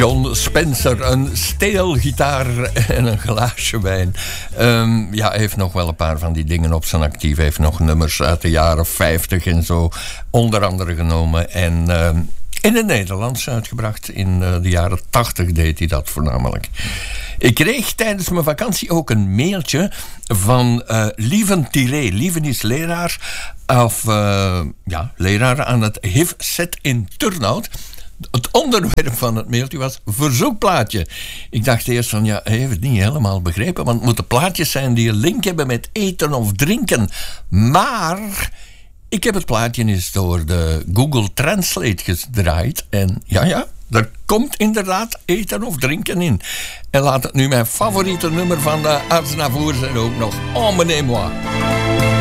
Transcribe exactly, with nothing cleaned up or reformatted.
John Spencer, een steelgitaar en een glaasje wijn. Um, ja, hij heeft nog wel een paar van die dingen op zijn actief. Hij heeft nog nummers uit de jaren vijftig en zo onder andere genomen. En um, in het Nederlands uitgebracht. In uh, de jaren tachtig deed hij dat voornamelijk. Ik kreeg tijdens mijn vakantie ook een mailtje van uh, Lieven Tiré. Lieven is leraar, of, uh, ja, leraar aan het H I V-set in Turnhout. Het onderwerp van het mailtje was verzoekplaatje. Ik dacht eerst van, ja, hij heeft het niet helemaal begrepen, want het moeten plaatjes zijn die een link hebben met eten of drinken. Maar ik heb het plaatje eens door de Google Translate gedraaid. En ja, ja, er komt inderdaad eten of drinken in. En laat het nu mijn favoriete nummer van de Aznavour zijn ook nog. Emmenez-moi.